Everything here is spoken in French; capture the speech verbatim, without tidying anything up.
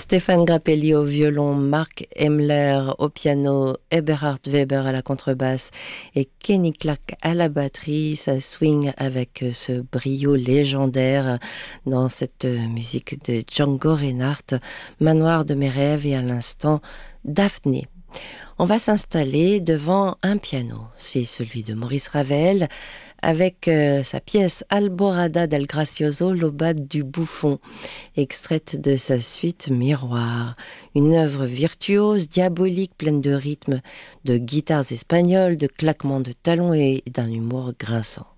Stéphane Grappelli au violon, Mark Emler au piano, Eberhard Weber à la contrebasse et Kenny Clark à la batterie. Ça swing avec ce brio légendaire dans cette musique de Django Reinhardt, Manoir de mes rêves et à l'instant Daphné. On va s'installer devant un piano, c'est celui de Maurice Ravel, avec euh, sa pièce Alborada del Gracioso, l'aubade du bouffon, extraite de sa suite Miroir, une œuvre virtuose, diabolique, pleine de rythmes, de guitares espagnoles, de claquements de talons et d'un humour grinçant.